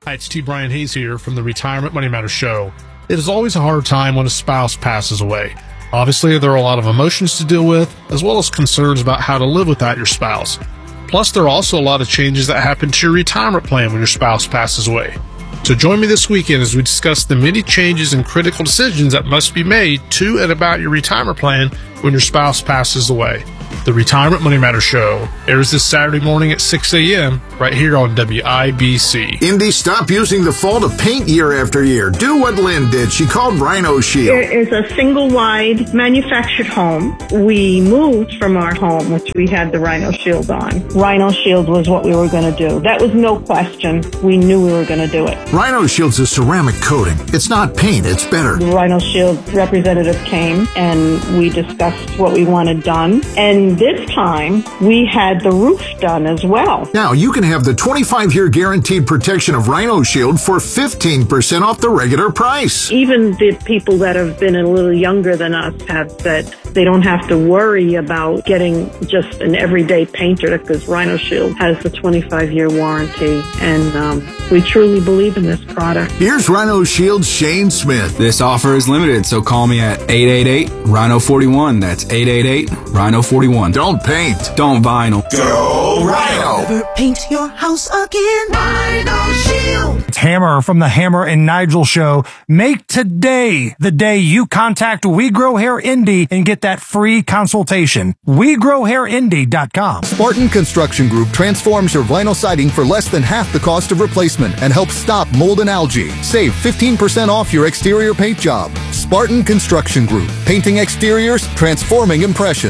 Hi, it's T. Brian Hayes here from the Retirement Money Matters Show. It is always a hard time when a spouse passes away. Obviously, there are a lot of emotions to deal with, as well as concerns about how to live without your spouse. Plus, there are also a lot of changes that happen to your retirement plan when your spouse passes away. So join me this weekend as we discuss the many changes and critical decisions that must be made to and about your retirement plan when your spouse passes away. The Retirement Money Matters Show airs this Saturday morning at 6 a.m. right here on WIBC. Indy, stop using the fall to paint year after year. Do what Lynn did. She called Rhino Shield. It is a single-wide manufactured home. We moved from our home, which we had the Rhino Shield on. Rhino Shield was what we were going to do. That was no question. We knew we were going to do it. Rhino Shield's a ceramic coating. It's not paint, it's better. The Rhino Shield representative came and we discussed what we wanted done. And this time, we had the roof done as well. Now, you can have the 25-year guaranteed protection of Rhino Shield for 15% off the regular price. Even the people that have been a little younger than us have said they don't have to worry about getting just an everyday painter because Rhino Shield has the 25-year warranty. And we truly believe in this product. Here's Rhino Shield's Shane Smith. This offer is limited, so call me at 888-RHINO-41. That's 888-RHINO-41. Don't paint. Don't vinyl. Go Rhino. Never paint your house again. Rhino Shield. It's Hammer from the Hammer and Nigel Show. Make today the day you contact We Grow Hair Indy and get that free consultation. WeGrowHairIndy.com. Spartan Construction Group transforms your vinyl siding for less than half the cost of replacement and helps stop mold and algae. Save 15% off your exterior paint job. Spartan Construction Group. Painting exteriors, transforming impressions.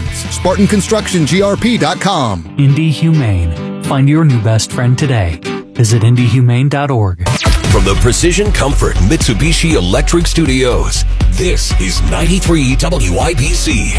SpartanConstructionGRP.com. Indy Humane. Find your new best friend today. Visit IndyHumane.org. From the Precision Comfort Mitsubishi Electric Studios, this is 93 WIBC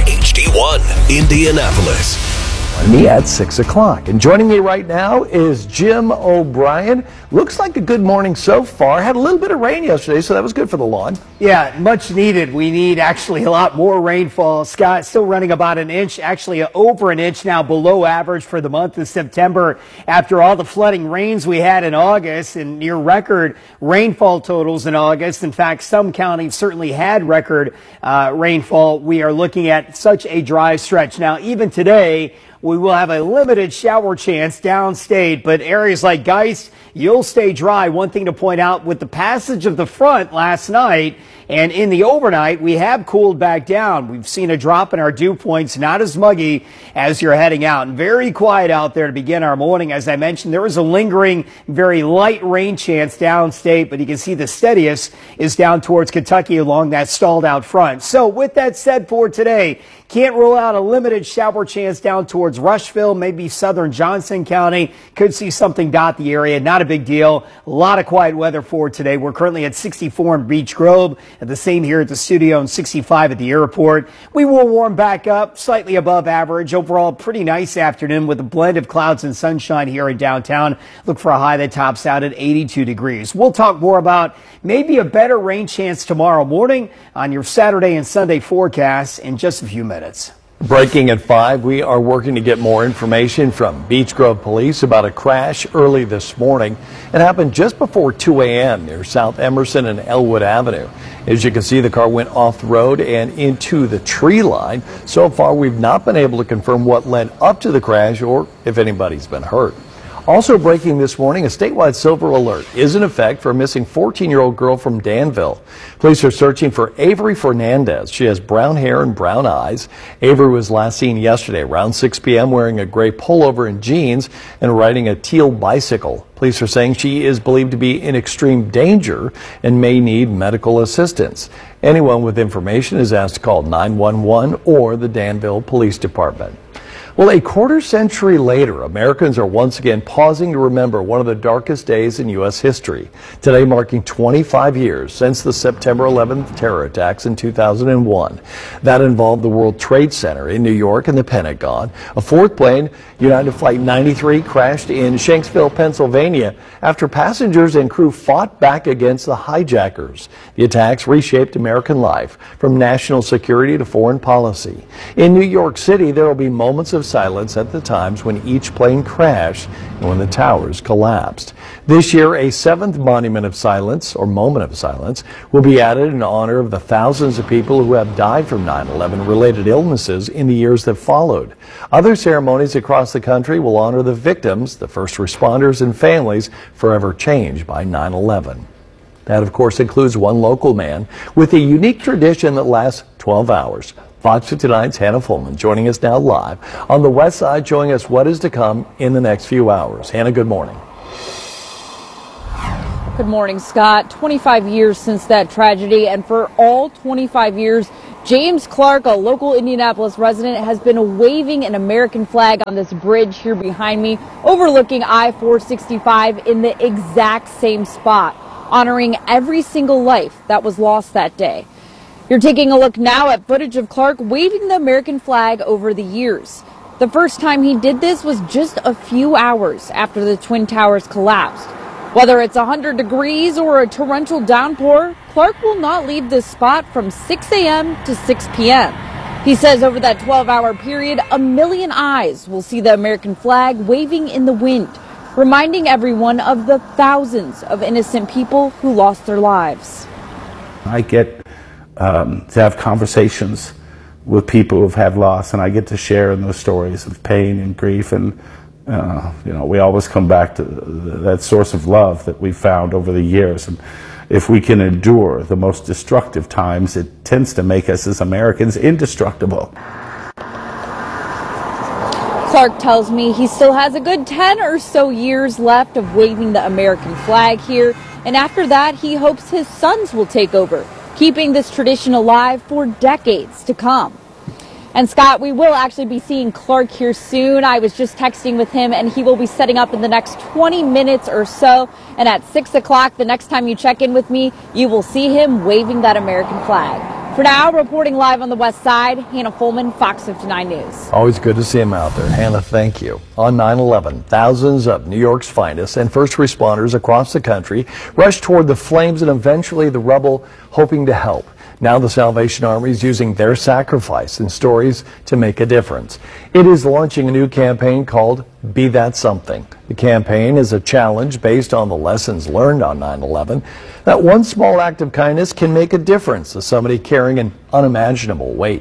HD1 Indianapolis. Me at 6 o'clock. And joining me right now is Jim O'Brien. Looks like a good morning so far. Had a little bit of rain yesterday, so that was good for the lawn. Yeah, much needed. We need actually a lot more rainfall. Scott, still running about an inch, actually over an inch now below average for the month of September after all the flooding rains we had in August and near record rainfall totals in August. In fact, some counties certainly had record rainfall. We are looking at such a dry stretch. Now, even today, we will have a limited shower chance downstate, but areas like Geist, you'll stay dry. One thing to point out, with the passage of the front last night and in the overnight, we have cooled back down. We've seen a drop in our dew points, not as muggy as you're heading out. And very quiet out there to begin our morning. As I mentioned, there is a lingering, very light rain chance downstate, but you can see the steadiest is down towards Kentucky along that stalled out front. So with that said for today, can't rule out a limited shower chance down towards Rushville, maybe southern Johnson County. Could see something dot the area. Not a big deal. A lot of quiet weather for today. We're currently at 64 in Beech Grove, and the same here at the studio, and 65 at the airport. We will warm back up, slightly above average. Overall, pretty nice afternoon with a blend of clouds and sunshine here in downtown. Look for a high that tops out at 82 degrees. We'll talk more about maybe a better rain chance tomorrow morning on your Saturday and Sunday forecasts in just a few minutes. Breaking at 5, we are working to get more information from Beech Grove Police about a crash early this morning. It happened just before 2 a.m. near South Emerson and Elwood Avenue. As you can see, the car went off the road and into the tree line. So far, we've not been able to confirm what led up to the crash or if anybody's been hurt. Also breaking this morning, a statewide silver alert is in effect for a missing 14-year-old girl from Danville. Police are searching for Avery Fernandez. She has brown hair and brown eyes. Avery was last seen yesterday around 6 p.m. wearing a gray pullover and jeans and riding a teal bicycle. Police are saying she is believed to be in extreme danger and may need medical assistance. Anyone with information is asked to call 911 or the Danville Police Department. Well, a quarter century later, Americans are once again pausing to remember one of the darkest days in U.S. history. Today marking 25 years since the September 11th terror attacks in 2001. That involved the World Trade Center in New York and the Pentagon. A fourth plane, United Flight 93, crashed in Shanksville, Pennsylvania after passengers and crew fought back against the hijackers. The attacks reshaped American life from national security to foreign policy. In New York City, there will be moments of silence at the times when each plane crashed and when the towers collapsed. This year, a 7th monument of silence, or moment of silence, will be added in honor of the thousands of people who have died from 9/11 related illnesses in the years that followed. Other ceremonies across the country will honor the victims, the first responders, and families forever changed by 9/11. That, of course, includes one local man with a unique tradition that lasts 12 hours. Fox 59's Hannah Fulman joining us now live on the West Side, showing us what is to come in the next few hours. Hannah, good morning. Good morning, Scott. 25 years since that tragedy, and for all 25 years, James Clark, a local Indianapolis resident, has been waving an American flag on this bridge here behind me, overlooking I-465 in the exact same spot, honoring every single life that was lost that day. You're taking a look now at footage of Clark waving the American flag over the years. The first time he did this was just a few hours after the Twin Towers collapsed. Whether it's 100 degrees or a torrential downpour, Clark will not leave this spot from 6 a.m. to 6 p.m. He says over that 12-hour period, 1 million eyes will see the American flag waving in the wind, reminding everyone of the thousands of innocent people who lost their lives. I get to have conversations with people who've had loss, and I get to share in those stories of pain and grief, and we always come back to that source of love that we've found over the years. And if we can endure the most destructive times, it tends to make us as Americans indestructible. Clark tells me he still has a good 10 or so years left of waving the American flag here, and after that he hopes his sons will take over, keeping this tradition alive for decades to come. And Scott, we will actually be seeing Clark here soon. I was just texting with him, and he will be setting up in the next 20 minutes or so. And at 6 o'clock, the next time you check in with me, you will see him waving that American flag. For now, reporting live on the West Side, Hannah Fulman, Fox 59 News. Always good to see him out there. Hannah, thank you. On 9/11, thousands of New York's finest and first responders across the country rushed toward the flames and eventually the rubble, hoping to help. Now the Salvation Army is using their sacrifice and stories to make a difference. It is launching a new campaign called Be That Something. The campaign is a challenge based on the lessons learned on 9/11, that one small act of kindness can make a difference to somebody carrying an unimaginable weight.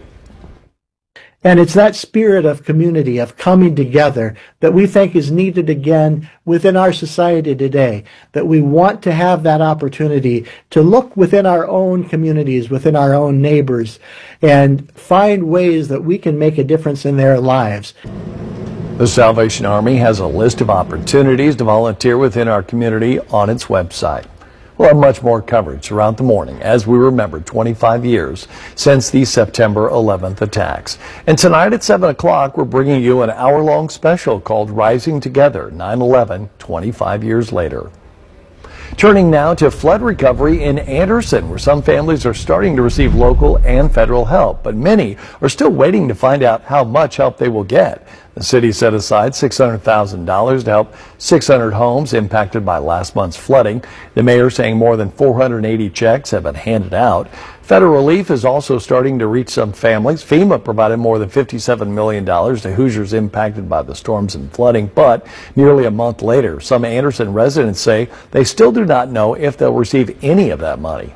And it's that spirit of community, of coming together, that we think is needed again within our society today, that we want to have that opportunity to look within our own communities, within our own neighbors, and find ways that we can make a difference in their lives. The Salvation Army has a list of opportunities to volunteer within our community on its website. We'll have much more coverage throughout the morning as we remember 25 years since the September 11th attacks. And tonight at 7 o'clock, we're bringing you an hour-long special called Rising Together, 9/11, 25 years later. Turning now to flood recovery in Anderson, where some families are starting to receive local and federal help, but many are still waiting to find out how much help they will get. The city set aside $600,000 to help 600 homes impacted by last month's flooding. The mayor saying more than 480 checks have been handed out. Federal relief is also starting to reach some families. FEMA provided more than $57 million to Hoosiers impacted by the storms and flooding, but nearly a month later, some Anderson residents say they still do not know if they'll receive any of that money.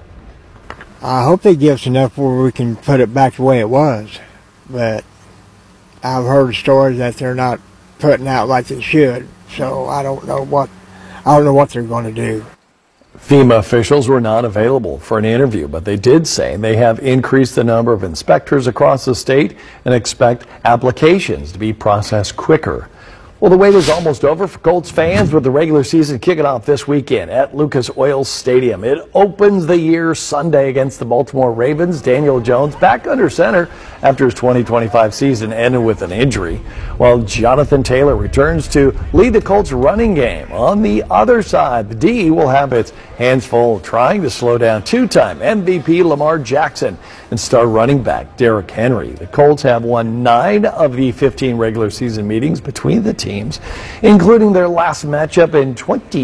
I hope they give us enough where we can put it back the way it was, but I've heard stories that they're not putting out like they should, so I don't know what they're going to do. FEMA officials were not available for an interview, but they did say they have increased the number of inspectors across the state and expect applications to be processed quicker. Well, the wait is almost over for Colts fans with the regular season kicking off this weekend at Lucas Oil Stadium. It opens the year Sunday against the Baltimore Ravens. Daniel Jones back under center after his 2025 season ended with an injury, while Jonathan Taylor returns to lead the Colts running game. On the other side, the D will have its hands full trying to slow down two-time MVP Lamar Jackson and star running back Derrick Henry. The Colts have won 9 of the 15 regular season meetings between the teams, including their last matchup in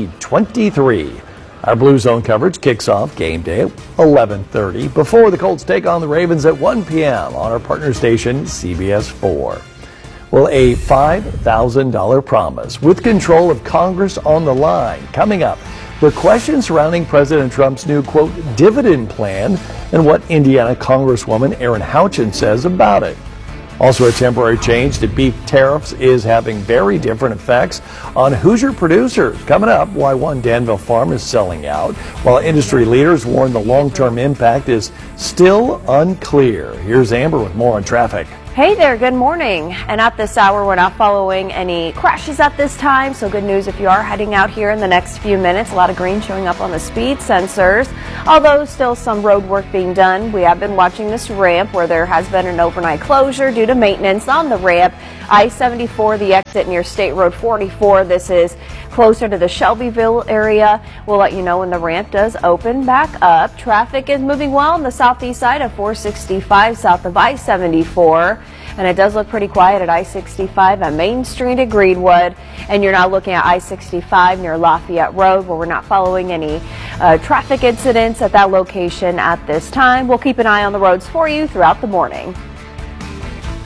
2023. Our Blue Zone coverage kicks off game day at 11:30 before the Colts take on the Ravens at 1 p.m. on our partner station, CBS 4. Well, a $5,000 promise with control of Congress on the line. Coming up, the question surrounding President Trump's new, quote, dividend plan and what Indiana Congresswoman Erin Houchin says about it. Also, a temporary change to beef tariffs is having very different effects on Hoosier producers. Coming up, why one Danville farm is selling out, while industry leaders warn the long-term impact is still unclear. Here's Amber with more on traffic. Hey there, good morning. And at this hour, we're not following any crashes at this time, so good news if you are heading out here in the next few minutes. A lot of green showing up on the speed sensors, although still some road work being done. We have been watching this ramp where there has been an overnight closure due to maintenance on the ramp. I-74, the exit near State Road 44. This is closer to the Shelbyville area. We'll let you know when the ramp does open back up. Traffic is moving well on the southeast side of 465 south of I-74. And it does look pretty quiet at I-65 at Main Street at Greenwood. And you're now looking at I-65 near Lafayette Road, where we're not following any traffic incidents at that location at this time. We'll keep an eye on the roads for you throughout the morning.